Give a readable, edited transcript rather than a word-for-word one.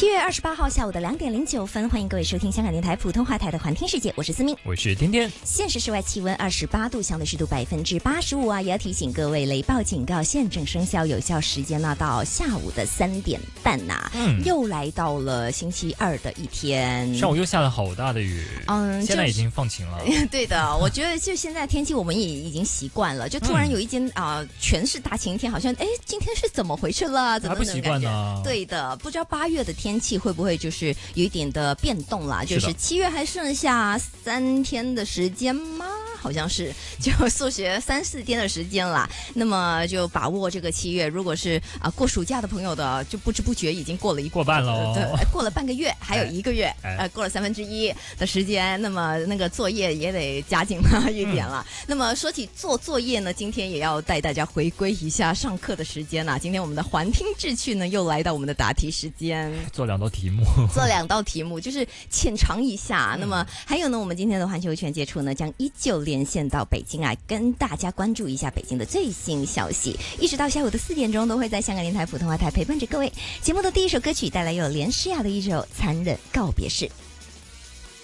7月28号下午的2点09分，欢迎各位收听香港电台普通话台的环听世界，我是思明， 我是天天。 现时室外气温28度，相对湿度85%啊，也要提醒各位，雷暴警告现正生效，有效时间呢到下午的3点半呐。又来到了星期二的一天， 上午又下了好大的雨，现在已经放晴了。 对的，我觉得就现在天气我们也已经习惯了，就突然有一间全是大晴天，好像今天是怎么回事了？怎么还不习惯呢？ 对的，不知道8月的天气会不会就是有一点的变动啦？就是7月还剩下3天的时间吗？好像是，就数学3、4天的时间啦。那么就把握这个7月，如果是过暑假的朋友的，就不知不觉已经过半了， 对，过了半个月，还有1个月，过了1/3的时间，那么那个作业也得加紧了一点了。那么说起做作业呢，今天也要带大家回归一下上课的时间啦。今天我们的环听智趣呢，又来到我们的答题时间， 做2道题目， 就是浅尝一下。那么还有呢，我们今天的环球全接触呢，将依旧连线到北京啊，跟大家关注一下北京的最新消息，一直到下午的4点钟都会在香港电台普通话台陪伴着各位。节目的第一首歌曲带来有连诗雅的一首《残忍告别式》。